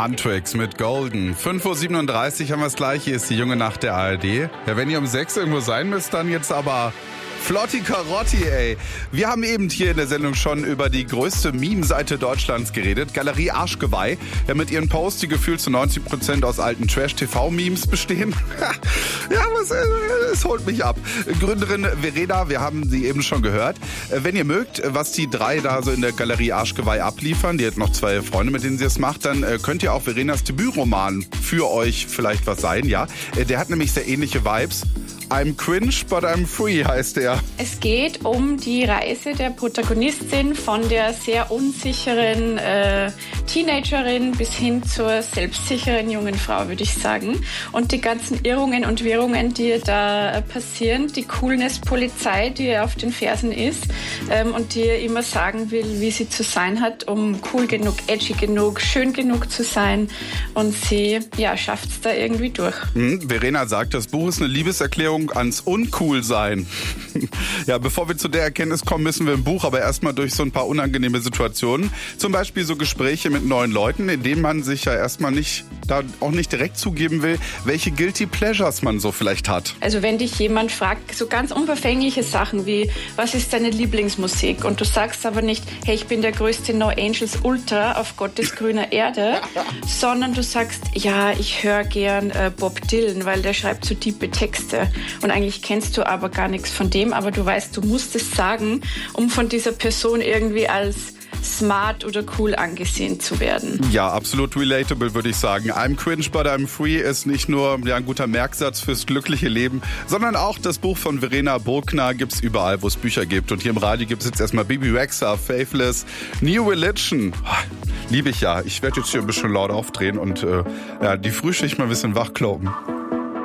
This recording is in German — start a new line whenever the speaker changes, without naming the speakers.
Huntrix mit Golden. 5:37 Uhr haben wir es gleich. Hier ist die junge Nacht der ARD. Ja, wenn ihr um 6 irgendwo sein müsst, dann jetzt aber Flotti Karotti, ey. Wir haben eben hier in der Sendung schon über die größte Meme-Seite Deutschlands geredet. Galerie Arschgeweih. Ja, mit ihren Posts, die gefühlt zu 90% aus alten Trash-TV-Memes bestehen. Ja, es holt mich ab. Gründerin Verena, wir haben sie eben schon gehört. Wenn ihr mögt, was die drei da so in der Galerie Arschgeweih abliefern, die hat noch 2 Freunde, mit denen sie es macht, dann könnt ihr auch Verenas Debütroman für euch vielleicht was sein, ja. Der hat nämlich sehr ähnliche Vibes. I'm cringe, but I'm free heißt der.
Es geht um die Reise der Protagonistin von der sehr unsicheren Teenagerin bis hin zur selbstsicheren jungen Frau, würde ich sagen. Und die ganzen Irrungen und Wirrungen, die da passieren. Die Coolness-Polizei, die ihr auf den Fersen ist und die ihr immer sagen will, wie sie zu sein hat, um cool genug, edgy genug, schön genug zu sein. Und sie schafft es da irgendwie durch.
Verena sagt, das Buch ist eine Liebeserklärung ans Uncool-Sein. Ja, bevor wir zu der Erkenntnis kommen, müssen wir im Buch aber erstmal durch so ein paar unangenehme Situationen. Zum Beispiel so Gespräche mit neuen Leuten, in denen man sich ja erstmal nicht direkt zugeben will, welche Guilty Pleasures man so vielleicht hat.
Also wenn dich jemand fragt, so ganz unverfängliche Sachen wie, was ist deine Lieblingsmusik? Und du sagst aber nicht, hey, ich bin der größte No Angels Ultra auf Gottes grüner Erde, sondern du sagst, ja, ich höre gern Bob Dylan, weil der schreibt so tiefe Texte. Und eigentlich kennst du aber gar nichts von dem, aber du weißt, du musst es sagen, um von dieser Person irgendwie als smart oder cool angesehen zu werden.
Ja, absolut relatable, würde ich sagen. I'm cringe, but I'm free ist nicht nur ein guter Merksatz fürs glückliche Leben, sondern auch das Buch von Verena Burgner gibt's überall, wo es Bücher gibt. Und hier im Radio gibt es jetzt erstmal Bibi Rexha, Faithless, New Religion. Liebe ich ja. Ich werde jetzt hier ein bisschen laut aufdrehen und die Frühschicht mal ein bisschen wachkloppen.